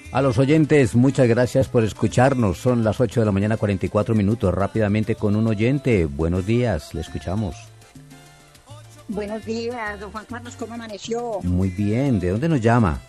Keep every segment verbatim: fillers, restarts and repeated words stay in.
A los oyentes, muchas gracias por escucharnos. Son las ocho de la mañana, cuarenta y cuatro minutos. Rápidamente con un oyente. Buenos días, le escuchamos. Buenos días, don Juan Carlos, ¿cómo amaneció? Muy bien, ¿de dónde nos llama?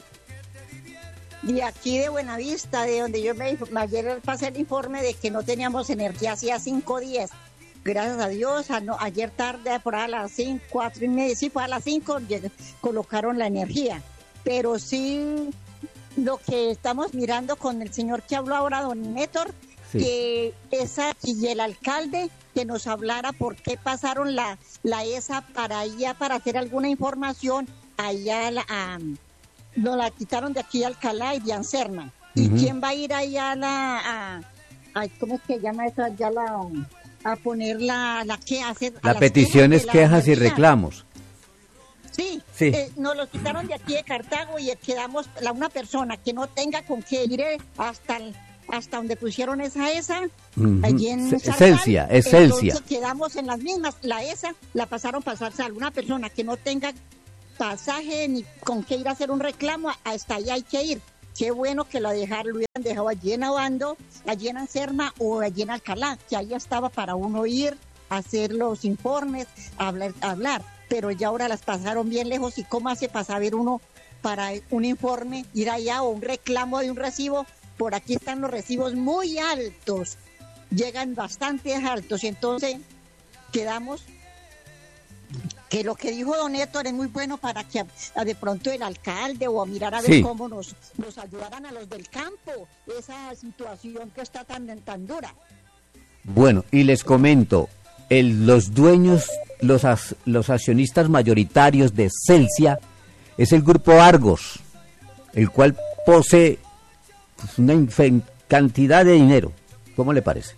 De aquí de Buenavista, de donde yo me ayer pasé el informe de que no teníamos energía hacía cinco días. Gracias a Dios, a no, ayer tarde, por a las cinco, cuatro y media, sí, fue a las cinco, colocaron la energía. Pero sí, lo que estamos mirando con el señor que habló ahora, don Néctor, sí. que esa y el alcalde que nos hablara por qué pasaron la, la E S A para allá, para hacer alguna información, allá la, a, nos la quitaron de aquí a Alcalá y de Anserma. Uh-huh. ¿Y quién va a ir allá a la, a, a, ¿cómo es que se llama eso? Allá la, a poner la, la que hacer. Las peticiones, quejas, quejas y reclamos. Sí, sí. Eh, nos los quitaron de aquí de Cartago y quedamos la, una persona que no tenga con qué ir hasta el, hasta donde pusieron esa E S A, uh-huh. allí en Esencia, Esencia. Entonces quedamos en las mismas, la E S A la pasaron para pasar una persona que no tenga pasaje ni con qué ir a hacer un reclamo, hasta allá hay que ir. Qué bueno que la dejaron, lo hubieran dejado allí en Abando, allí en Anserma o allí en Alcalá, que ahí estaba para uno ir, hacer los informes, hablar, hablar. Pero ya ahora las pasaron bien lejos. ¿Y cómo hace para saber uno para un informe, ir allá o un reclamo de un recibo? Por aquí están los recibos muy altos, llegan bastante altos, y entonces quedamos que lo que dijo don Héctor es muy bueno para que a, a de pronto el alcalde o a mirar a ver sí. cómo nos, nos ayudaran a los del campo, esa situación que está tan, tan dura. Bueno, y les comento, el, los dueños, los, as, los accionistas mayoritarios de Celsia es el grupo Argos, el cual posee pues, una inf- cantidad de dinero. ¿Cómo le parece?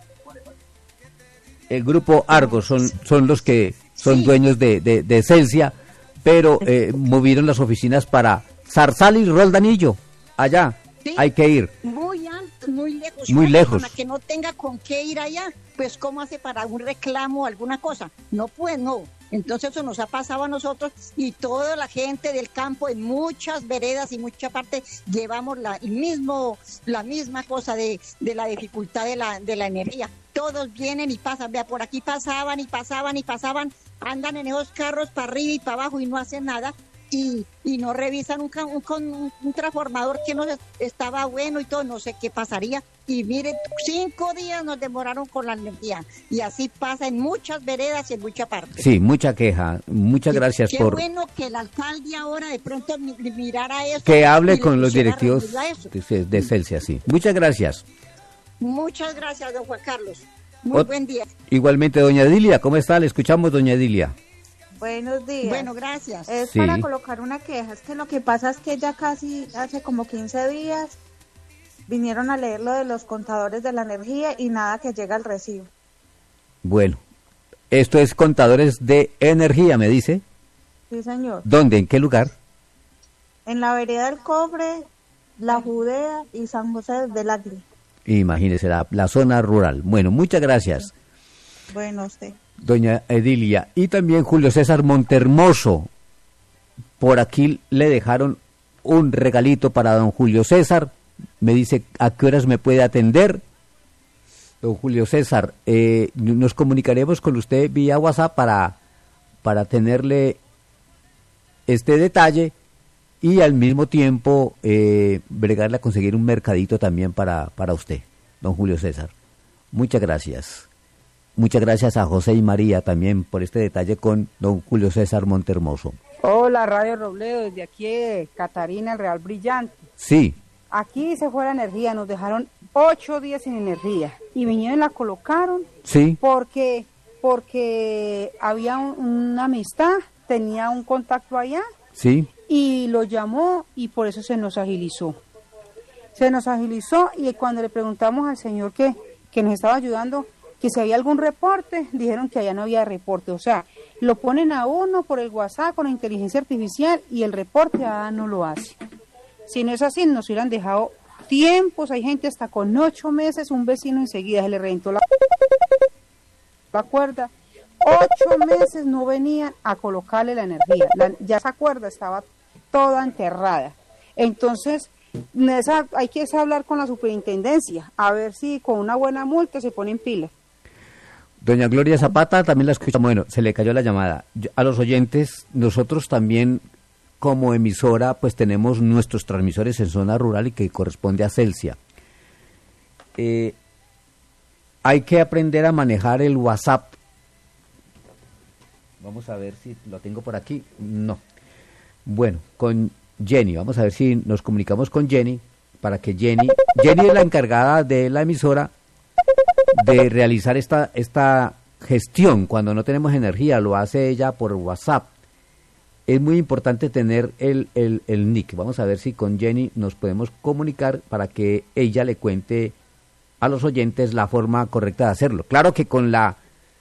El grupo Argos son, son los que son sí. dueños de, de, de Celsia, pero eh, movieron las oficinas para Zarzal y Roldanillo. Allá sí. hay que ir. Muy alto, muy lejos. Muy Una lejos. Que no tenga con qué ir allá, pues ¿cómo hace para un reclamo o alguna cosa? No, pues no. Entonces eso nos ha pasado a nosotros y toda la gente del campo en muchas veredas y muchas partes llevamos la, el mismo, la misma cosa de, de la dificultad de la, de la energía. Todos vienen y pasan, vea, por aquí pasaban y pasaban y pasaban, andan en esos carros para arriba y para abajo y no hacen nada. Y, y no revisan un, un, un, un transformador que no estaba bueno y todo, no sé qué pasaría. Y miren, cinco días nos demoraron con la energía. Y así pasa en muchas veredas y en muchas partes. Sí, mucha queja. Muchas gracias qué por... Qué bueno que el alcalde ahora de pronto mirara eso. Que hable con los directivos de, de Celsia, sí. Muchas gracias. Muchas gracias, don Juan Carlos. Muy o, buen día. Igualmente, doña Edilia, ¿cómo está? Le escuchamos, doña Edilia. Buenos días. Bueno, gracias. Es sí. para colocar una queja. Es que lo que pasa es que ya casi hace como quince días vinieron a leer lo de los contadores de la energía y nada que llega al recibo. Bueno, esto es contadores de energía, me dice. Sí, señor. ¿Dónde? ¿En qué lugar? En la vereda del Cobre, La Judea y San José del Águila. Imagínese, la, la zona rural. Bueno, muchas gracias. Bueno, usted. Doña Edilia, y también Julio César Montermoso, por aquí le dejaron un regalito para don Julio César, me dice a qué horas me puede atender. Don Julio César, eh, nos comunicaremos con usted vía WhatsApp para, para tenerle este detalle y al mismo tiempo eh, bregarle a conseguir un mercadito también para, para usted, don Julio César. Muchas gracias. Muchas gracias a José y María también por este detalle con don Julio César Montermoso. Hola, Radio Robledo, desde aquí de Catarina, el Real Brillante. Sí. Aquí se fue la energía, nos dejaron ocho días sin energía y vinieron y la colocaron. Sí. Porque, porque había un, una amistad, tenía un contacto allá. Sí. Y lo llamó y por eso se nos agilizó. Se nos agilizó y cuando le preguntamos al señor que, que nos estaba ayudando, que si había algún reporte, dijeron que allá no había reporte. O sea, lo ponen a uno por el WhatsApp con la inteligencia artificial y el reporte ah, no lo hace. Si no es así, nos hubieran dejado tiempos. Hay gente hasta con ocho meses, un vecino enseguida se le reventó la, la cuerda. Ocho meses no venían a colocarle la energía. La, ya esa cuerda estaba toda enterrada. Entonces, Esa, hay que hablar con la superintendencia, a ver si con una buena multa se ponen pilas. Doña Gloria Zapata, también la escuchamos. Bueno, se le cayó la llamada. Yo, a los oyentes, nosotros también como emisora, pues tenemos nuestros transmisores en zona rural y que corresponde a Celsia. Eh, hay que aprender a manejar el WhatsApp. Vamos a ver si lo tengo por aquí. No. Bueno, con Jenny, vamos a ver si nos comunicamos con Jenny para que Jenny, Jenny es la encargada de la emisora de realizar esta esta gestión. Cuando no tenemos energía, lo hace ella por WhatsApp. Es muy importante tener el, el, el nick. Vamos a ver si con Jenny nos podemos comunicar para que ella le cuente a los oyentes la forma correcta de hacerlo. Claro que con la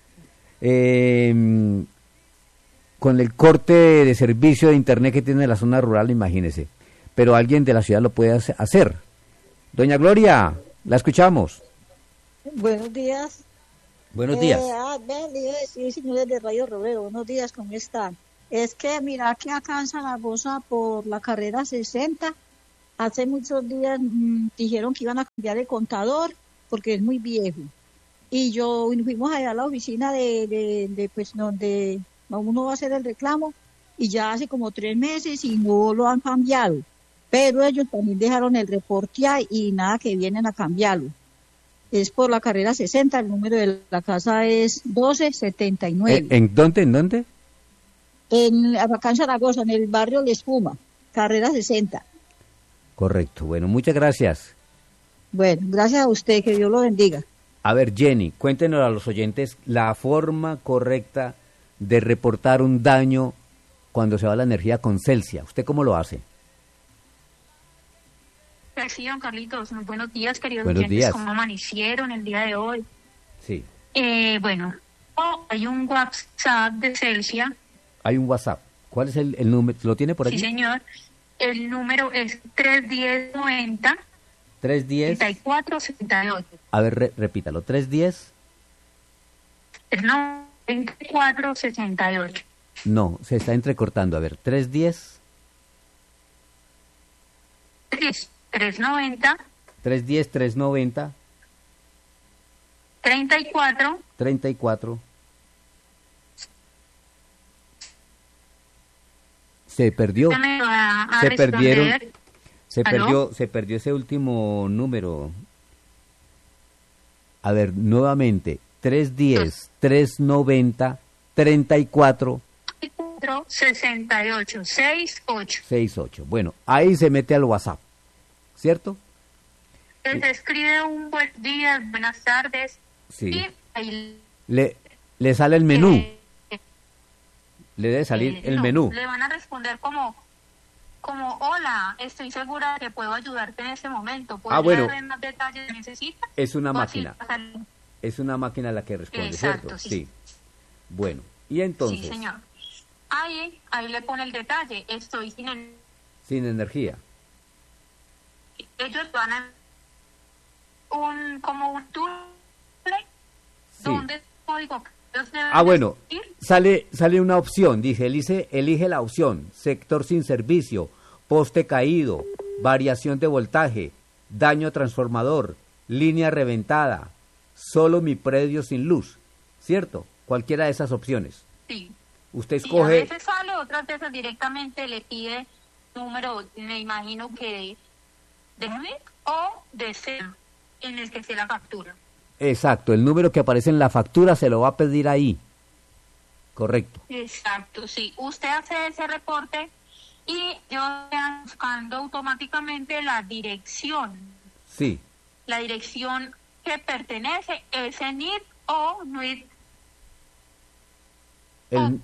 eh, con el corte de servicio de internet que tiene la zona rural, imagínese, pero alguien de la ciudad lo puede hacer. Doña Gloria, la escuchamos. Buenos días. Buenos días. Eh, ah, ven, le iba a decir, señores de Radio Robrero, buenos días, ¿cómo están? Es que mira que acá en Zaragoza por la carrera sesenta, hace muchos días mmm, dijeron que iban a cambiar el contador porque es muy viejo. Y yo fuimos allá a la oficina de, de, de pues donde uno va a hacer el reclamo y ya hace como tres meses y no lo han cambiado. Pero ellos también dejaron el reporte ahí y nada que vienen a cambiarlo. Es por la carrera sesenta, el número de la casa es doce setenta y nueve. ¿En, en dónde? ¿En dónde? En, acá en Zaragoza, en el barrio La Espuma, carrera sesenta. Correcto, bueno, muchas gracias. Bueno, gracias a usted, que Dios lo bendiga. A ver, Jenny, cuéntenos a los oyentes la forma correcta de reportar un daño cuando se va la energía con Celsia. ¿Usted cómo lo hace? Sí, don Carlitos, muy buenos días, queridos buenos oyentes, días. ¿cómo amanecieron el día de hoy? Sí. Eh, bueno, hay un WhatsApp de Celsia. Hay un WhatsApp. ¿Cuál es el, el número? ¿Lo tiene por aquí? Sí, señor. El número es tres diez noventa. tres diez. treinta y cuatro sesenta y ocho. A ver, re, repítalo. tres diez. Es no, veinticuatro sesenta y ocho. No, se está entrecortando. A ver, tres diez. trescientos noventa. tres diez, trescientos noventa. treinta y cuatro. treinta y cuatro. Se perdió. Me va a se responder. perdieron. Se ¿Aló? perdió, se perdió ese último número. A ver, nuevamente. tres diez, trescientos noventa, treinta y cuatro. sesenta y ocho, sesenta y ocho. sesenta y ocho. Bueno, ahí se mete al WhatsApp, ¿cierto? Les escribe un buen día, buenas tardes. Sí. Y ahí Le, le sale el menú. eh, Le debe salir eh, el no, menú. Le van a responder como, como, hola, estoy segura que puedo ayudarte en este momento. ¿Puedes Ah, bueno. darme más detalles que necesitas? Es una O así máquina. pasar- Es una máquina la que responde, Exacto, ¿cierto? sí. Bueno, y entonces, Sí, señor. Ahí, ahí le pone el detalle. Estoy sin el... sin energía. Ellos van a... un como un tool Sí. donde el código que ellos deben Ah, bueno, ir. sale sale una opción, dice, elige, elige la opción, sector sin servicio, poste caído, variación de voltaje, daño transformador, línea reventada, solo mi predio sin luz, ¿cierto? Cualquiera de esas opciones. Sí. Usted Y a escoge, veces sale, otras veces directamente le pide número, me imagino que de, de M I C o de C E M, en el que se la factura. exacto, el número que aparece en la factura se lo va a pedir ahí. Correcto. Exacto, sí. Usted hace ese reporte y yo voy buscando automáticamente la dirección, Sí. la dirección que pertenece ese N I T o N I T. El...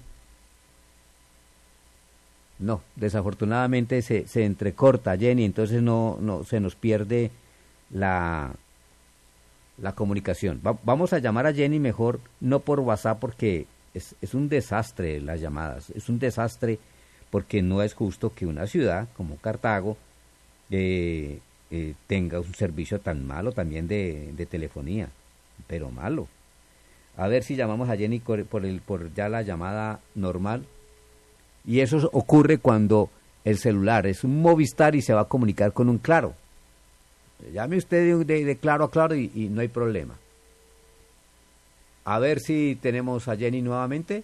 No, desafortunadamente se, se entrecorta, Jenny, entonces no, no se nos pierde la, la comunicación. Va- vamos a llamar a Jenny mejor, no por WhatsApp, porque es, es un desastre las llamadas, es un desastre porque no es justo que una ciudad como Cartago eh, eh, tenga un servicio tan malo también de, de telefonía, pero malo. A ver si llamamos a Jenny por, por, el, por ya la llamada normal. Y eso ocurre cuando el celular, es un Movistar y se va a comunicar con un Claro. Llame usted de, de, de Claro a Claro y, y no hay problema. A ver si tenemos a Jenny nuevamente.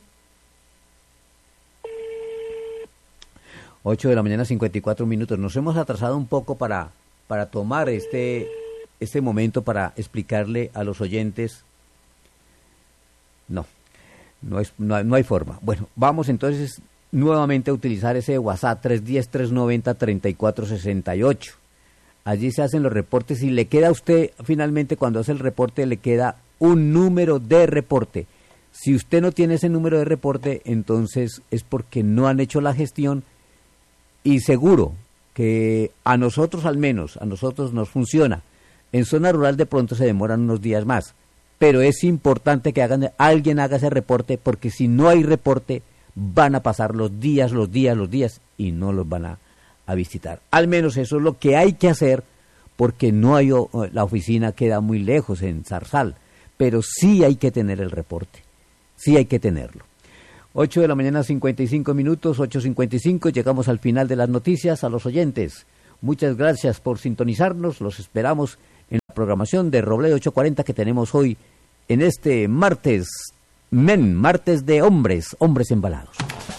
ocho de la mañana, cincuenta y cuatro minutos. Nos hemos atrasado un poco para, para tomar este, este momento para explicarle a los oyentes. No, no, es, no, no hay forma. Bueno, vamos entonces nuevamente a utilizar ese WhatsApp tres uno cero, tres nueve cero, tres cuatro seis ocho. Allí se hacen los reportes y le queda a usted, finalmente cuando hace el reporte, le queda un número de reporte. Si usted no tiene ese número de reporte, entonces es porque no han hecho la gestión. Y seguro que a nosotros al menos, a nosotros nos funciona. En zona rural de pronto se demoran unos días más, pero es importante que hagan, alguien haga ese reporte, porque si no hay reporte van a pasar los días, los días, los días y no los van a, a visitar. Al menos eso es lo que hay que hacer, porque no hay, la oficina queda muy lejos en Zarzal, pero sí hay que tener el reporte, sí hay que tenerlo. ocho de la mañana, cincuenta y cinco minutos, ocho cincuenta y cinco, llegamos al final de las noticias. A los oyentes, muchas gracias por sintonizarnos, los esperamos en la programación de Robledo ochocientos cuarenta que tenemos hoy en este martes, men, martes de hombres, hombres embalados.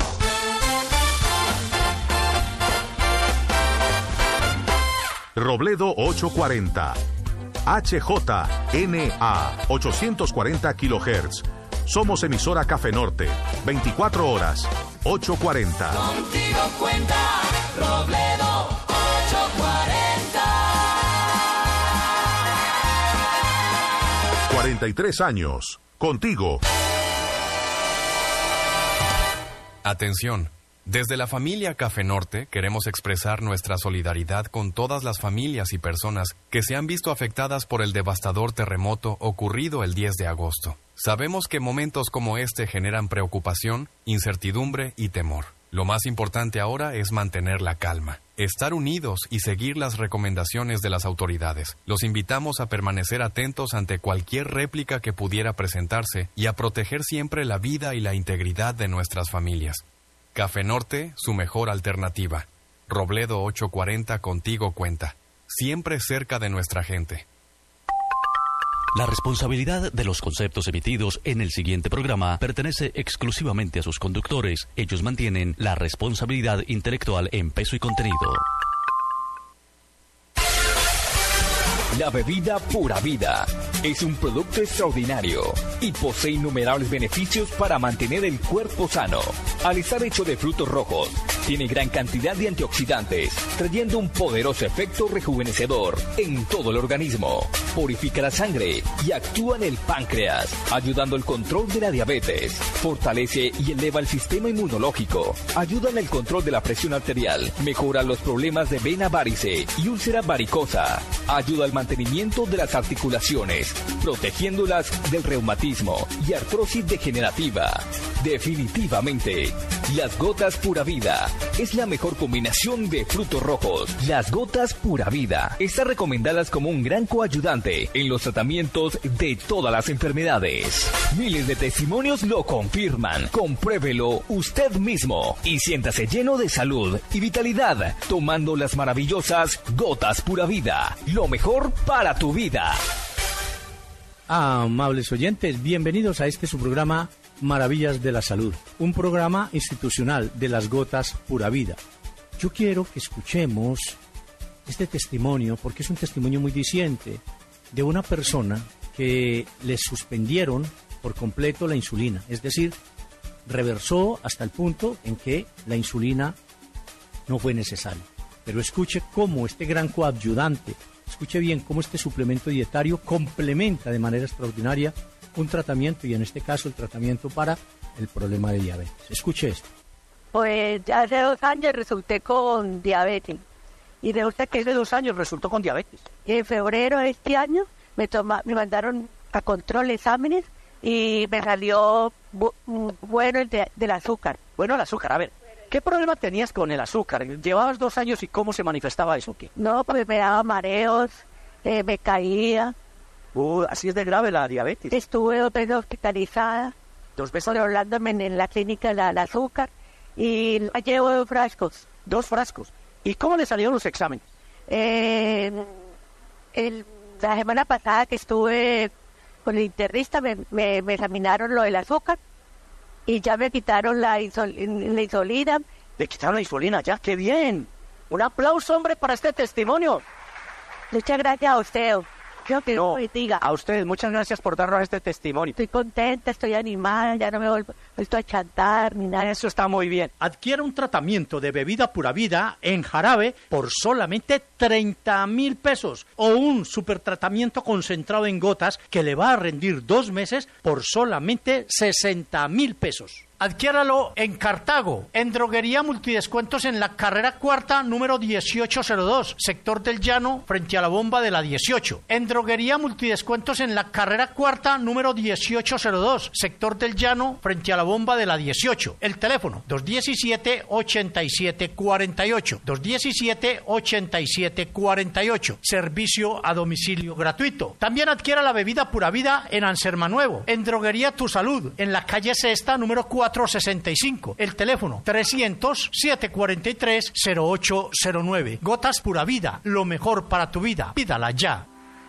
Robledo ochocientos cuarenta, H J N A, ochocientos cuarenta kilohertz. Somos emisora Café Norte, veinticuatro horas, ochocientos cuarenta. Contigo cuenta, Robledo ochocientos cuarenta. cuarenta y tres años, contigo. Atención. Desde la familia Café Norte queremos expresar nuestra solidaridad con todas las familias y personas que se han visto afectadas por el devastador terremoto ocurrido el diez de agosto. Sabemos que momentos como este generan preocupación, incertidumbre y temor. Lo más importante ahora es mantener la calma, estar unidos y seguir las recomendaciones de las autoridades. Los invitamos a permanecer atentos ante cualquier réplica que pudiera presentarse y a proteger siempre la vida y la integridad de nuestras familias. Café Norte, su mejor alternativa. Robledo ochocientos cuarenta, contigo cuenta. Siempre cerca de nuestra gente. La responsabilidad de los conceptos emitidos en el siguiente programa pertenece exclusivamente a sus conductores. Ellos mantienen la responsabilidad intelectual en peso y contenido. La bebida Pura Vida es un producto extraordinario y posee innumerables beneficios para mantener el cuerpo sano. Al estar hecho de frutos rojos, tiene gran cantidad de antioxidantes, trayendo un poderoso efecto rejuvenecedor en todo el organismo. Purifica la sangre y actúa en el páncreas, ayudando al control de la diabetes. Fortalece y eleva el sistema inmunológico. Ayuda en el control de la presión arterial. Mejora los problemas de vena varice y úlcera varicosa. Ayuda al mantenimiento de las articulaciones, protegiéndolas del reumatismo y artrosis degenerativa. Definitivamente, las gotas Pura Vida es la mejor combinación de frutos rojos. Las gotas Pura Vida están recomendadas como un gran coayudante en los tratamientos de todas las enfermedades. Miles de testimonios lo confirman. Compruébelo usted mismo y siéntase lleno de salud y vitalidad tomando las maravillosas gotas Pura Vida. Lo mejor para tu vida. Amables oyentes, bienvenidos a este su programa Maravillas de la Salud, un programa institucional de las gotas Pura Vida. Yo quiero que escuchemos este testimonio, porque es un testimonio muy diciente, de una persona que le suspendieron por completo la insulina, es decir, reversó hasta el punto en que la insulina no fue necesaria. Pero escuche cómo este gran coadyuvante, escuche bien cómo este suplemento dietario complementa de manera extraordinaria un tratamiento, y en este caso el tratamiento para el problema de diabetes. Escuche esto. Pues ya hace dos años resulté con diabetes. Y resulta que hace dos años resultó con diabetes. Y en febrero de este año me, toma, me mandaron a control exámenes y me salió bu bueno el de, del azúcar. Bueno, el azúcar, a ver. ¿Qué problema tenías con el azúcar? ¿Llevabas dos años y cómo se manifestaba eso? ¿Qué? No, pues me daba mareos, eh, me caía. Uh, así es de grave la diabetes. Estuve dos veces hospitalizada. ¿Dos veces? Controlándome en la clínica del azúcar. Y llevo dos frascos. Dos frascos. ¿Y cómo le salieron los exámenes? Eh, el, la semana pasada que estuve con el internista me, me, me examinaron lo del azúcar y ya me quitaron la, insol, la insulina. Le quitaron la insulina ya, ¡qué bien! Un aplauso, hombre, para este testimonio. Muchas gracias a usted. Creo que no, diga. A ustedes, muchas gracias por darnos este testimonio. Estoy contenta, estoy animada, ya no me vuelvo a chantar ni nada. Eso está muy bien. Adquiera un tratamiento de bebida pura vida en jarabe por solamente treinta mil pesos o un supertratamiento concentrado en gotas que le va a rendir dos meses por solamente sesenta mil pesos. Adquiéralo en Cartago, en Droguería Multidescuentos en la carrera cuarta, número dieciocho cero dos, sector del Llano, frente a la bomba de la dieciocho. En Droguería Multidescuentos en la carrera cuarta, número dieciocho cero dos, sector del Llano, frente a la bomba de la dieciocho. El teléfono, dos uno siete, ocho siete cuatro ocho, dos uno siete, ocho siete cuatro ocho. Servicio a domicilio gratuito. También adquiera la bebida Pura Vida en Anserma Nuevo, en Droguería Tu Salud, en la calle Sexta, número cuatro sesenta y cinco. El teléfono trescientos, siete cuarenta y tres, cero ocho cero nueve. Gotas Pura Vida, lo mejor para tu vida. Pídala ya.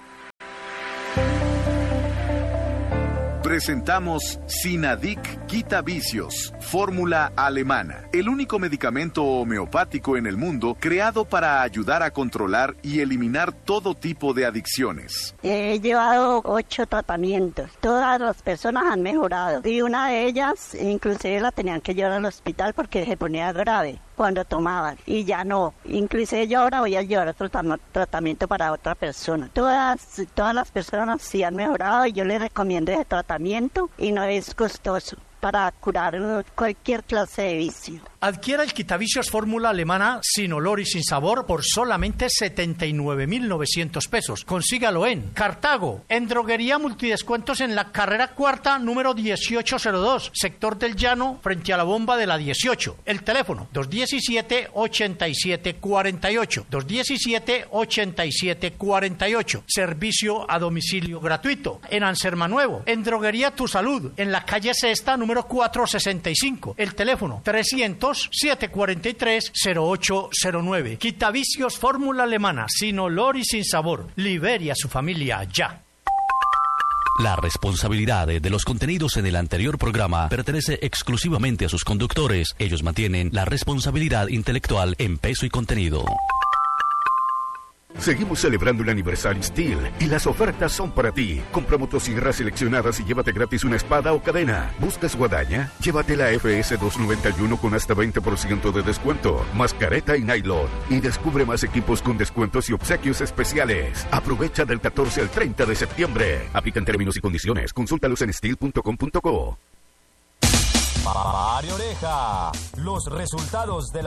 Presentamos Sinadic Quita Vicios, fórmula alemana, el único medicamento homeopático en el mundo creado para ayudar a controlar y eliminar todo tipo de adicciones. He llevado ocho tratamientos, todas las personas han mejorado y una de ellas inclusive la tenían que llevar al hospital porque se ponía grave cuando tomaban y ya no. Inclusive yo ahora voy a llevar otro tratamiento, tratamiento para otra persona. Todas, todas las personas sí han mejorado y yo les recomiendo ese tratamiento y no es costoso para curar cualquier clase de vicio. Adquiera el quitavicios fórmula alemana sin olor y sin sabor por solamente setenta y nueve mil novecientos pesos. Consígalo en Cartago, en Droguería Multidescuentos en la carrera cuarta, número dieciocho cero dos, sector del Llano, frente a la bomba de la dieciocho. El teléfono, dos uno siete, ocho siete cuatro ocho, dos uno siete, ocho siete cuatro ocho. Servicio a domicilio gratuito. En Anserma Nuevo, en Droguería Tu Salud, en la calle Sexta, número cuatro sesenta y cinco. El teléfono, trescientos, siete cuarenta y tres, cero ocho cero nueve. Quitavicios fórmula alemana, sin olor y sin sabor. Libere a su familia ya. La responsabilidad de los contenidos en el anterior programa pertenece exclusivamente a sus conductores. Ellos mantienen la responsabilidad intelectual en peso y contenido. Seguimos celebrando el aniversario Steel y las ofertas son para ti. Compra motosierras seleccionadas y llévate gratis una espada o cadena. ¿Buscas guadaña? Llévate la F S doscientos noventa y uno con hasta veinte por ciento de descuento, más careta y nylon. Y descubre más equipos con descuentos y obsequios especiales. Aprovecha del catorce al treinta de septiembre. Aplican términos y condiciones. Consúltalos en steel punto com punto co. Mario Oreja, los resultados de la